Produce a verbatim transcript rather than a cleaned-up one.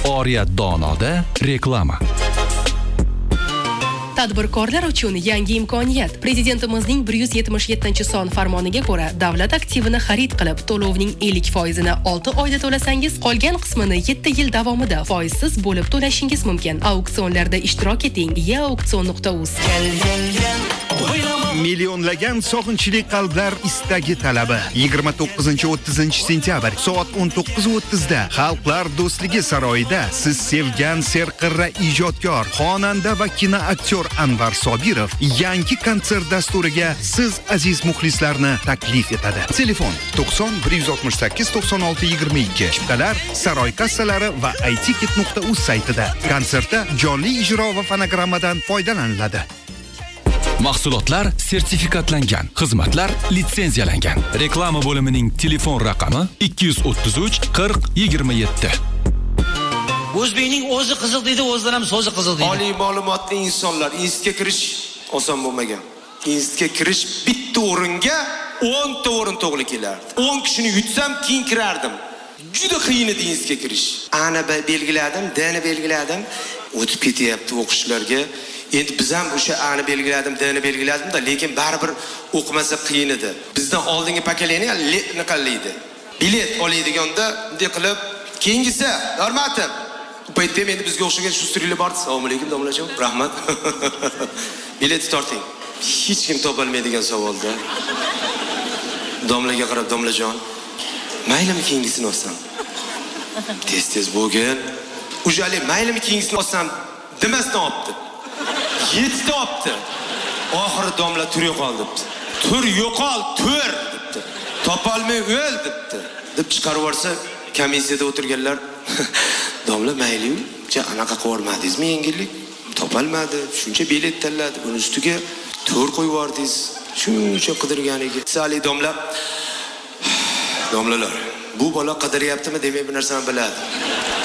Oriyat Donoda reklama. Tadbirkorlar uchun yangi imkoniyat. Prezidentimizning bir yuz yetmish yettinchi son farmoniga ko'ra, davlat aktivini xarid qilib, to'lovning ellik foizini olti oyda to'lasangiz, qolgan qismini yetti yil davomida foizsiz bo'lib to'lashingiz mumkin. Auksionlarda ishtirok eting. e auksion nuqta uz. Millionlagan sog'inchli qalblar istagi talabi. yigirma to'qqizinchi o'ttizinchi sentyabr soat o'n to'qqiz o'ttiz da Xalqlar do'stligi saroyida siz sevgan serqirra ijodkor, xonanda va kinoaktyor Anvar Sobirov yangi konsert dasturiga siz aziz muxlislarni taklif etadi. Telefon to'qson bir yuz oltmish sakkiz to'qson olti yigirma ikki. Chiptalar saroy kassalari va i ticket nuqta uz saytida. Konsertda jonli ijro va fonogrammadan foydalaniladi. Mahsulotlar sertifikatlangan, xizmatlar litsenziyalangan. Reklama bo'limining telefon raqami ikki yuz o'ttiz uch qirq yigirma yetti. O'zbekning o'zi qiziq deydi, o'zidan ham so'zi qiziq deydi. Oliy ma'lumotli insonlar institutga kirish oson bo'lmagan. Institutga kirish bitta o'ringa o'n ta o'rin to'g'ri kelardi. o'n kishini yutsam keyin kirardim. Juda qiyin edi institutga kirish. Ana belgiladim, D'ni belgiladim, o'tib ketyapti o'qishlarga. Endi biz ham o'sha A'ni belgiladim, D'ni belgiladim-da, lekin baribir o'qimasa qiyin edi. Bizdan oldingi pokoleniya letni qallaydi. Bilet oladigan-da, bunday qilib, keyingisi, Normativ. Bu paytda endi bizga o'xshagan shu sirli bordi. Assalomu alaykum, domlajon. Rahmat. Bilet torting. Hech kim topolmaydigan savolda. Domlaga qarab, domlajon, maylimi keyingisini olsam? Tez-tez bo'lgan. Ujali maylimi keyingisini olsam, demasdan olibdi. yetti olibdi. Oxiri domla tur yo'qol debdi. Tur yo'qol, tur debdi. Topolmay o'l debdi. Deb chiqarib yorsa, komissiyada o'tirganlar, domla mayli, ja anaqa qo'rmadingizmi yengillik? Topolmadi, shuncha bilet tanladi, buni ustiga tur qo'yib yordingiz. Shuncha qidirganiga. Sali domla, domlalar, bu bola qidiryaptimi demay bir narsani biladi.